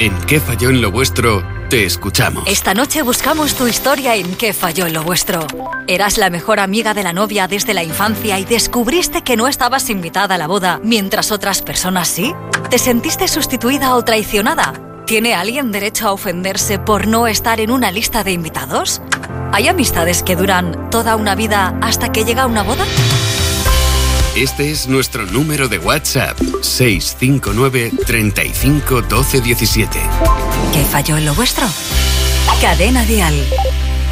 En ¿Qué falló en lo vuestro? Te escuchamos. Esta noche buscamos tu historia en ¿Qué falló en lo vuestro? Eras la mejor amiga de la novia desde la infancia y descubriste que no estabas invitada a la boda mientras otras personas sí. ¿Te sentiste sustituida o traicionada? ¿Tiene alguien derecho a ofenderse por no estar en una lista de invitados? ¿Hay amistades que duran toda una vida hasta que llega una boda? Este es nuestro número de WhatsApp, 659 35 12 17. ¿Qué falló en lo vuestro? Cadena Dial.